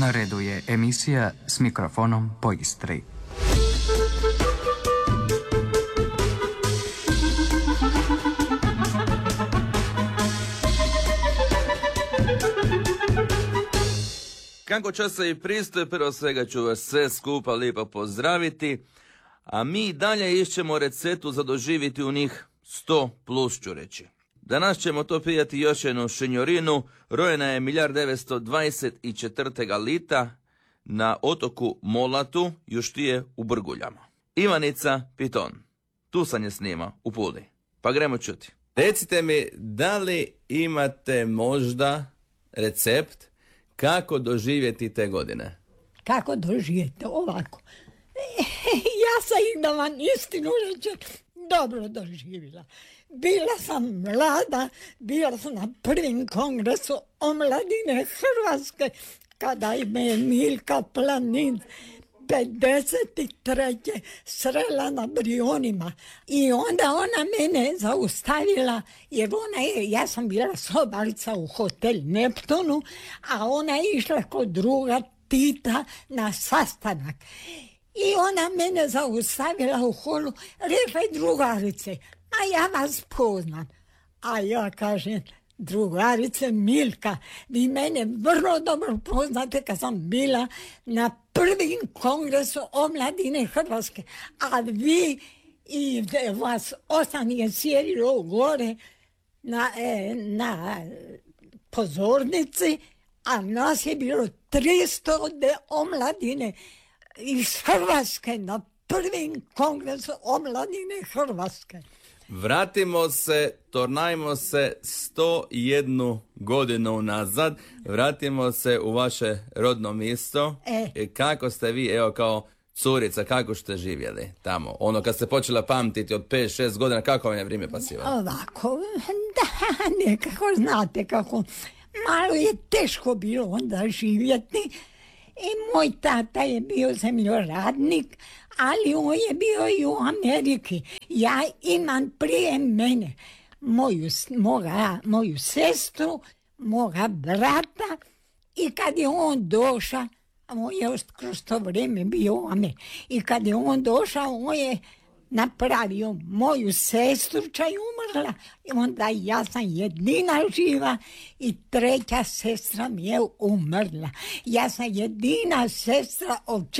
Na redu je emisija S mikrofonom po Istri. Kako časa i pristoje, prvo svega ću vas sve skupa lijepo pozdraviti, a mi dalje išćemo receptu za doživjeti u njih 100 plus ću reći. Danas ćemo to pijati još jednu šenjorinu, rojena je 1924. lita na otoku Molatu, još tije u Brguljama. Ivanica Piton, tu sam je snima u Puli, pa gremo čuti. Recite mi, da li imate možda recept kako doživjeti te godine? Kako doživjeti? Ovako. Ja sam ih da vam istinu rečem dobro doživjela. Bila sam mlada, bila sam na prvim kongresu omladine Hrvatske, kada me je Milka Planin 53. srela na Brionima. I onda ona mene zaustavila, jer ja sam bila sobarica u hotel Neptunu, a ona je išla kod druga Tita na sastanak. I ona mene zaustavila u holu, rekla je drugarice, a ja vas poznam. A ja kažem, drugarice Milka, vi mene vrlo dobro poznate kad sam bila na prvim kongresu omladine Hrvatske, a vi i vas 8 je sjedilo gore na pozornici, a nas je bilo 300 omladine iz Hrvatske na prvim kongresu omladine Hrvatske. Vratimo se, tornajmo se 101 godinu nazad, vratimo se u vaše rodno mjesto. Kako ste vi, evo kao curica, kako ste živjeli tamo? Ono kad ste počela pamtiti od 5-6 godina, kako vam je vrijeme pasivalo? Ovako, da, nekako znate kako, malo je teško bilo onda živjeti. I moj tata je bio zemljoradnik, ali on je bio i u Ameriki. Ja imam prije mene moju sestru, moga brata, i kad je on došao, on je kroz to vrijeme bio u Ameriki, i kad je on došao, on je napravio moju sestru, ča je umrla, i onda ja sam jedina živa i treća sestra mi je umrla. Ja sam jedina sestra od